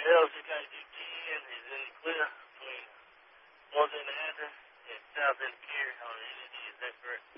else, you got U10 is in the clear between north end of Hampton and south end of Cary on Energy. Is that correct?